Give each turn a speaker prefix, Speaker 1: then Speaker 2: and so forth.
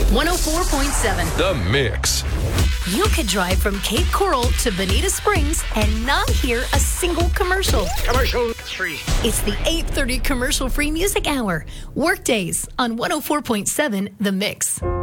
Speaker 1: 104.7.
Speaker 2: The Mix.
Speaker 1: You could drive from Cape Coral to Bonita Springs and not hear a single commercial.
Speaker 3: Commercial free.
Speaker 1: It's the 8:30 commercial-free music hour. Workdays on 104.7 The Mix.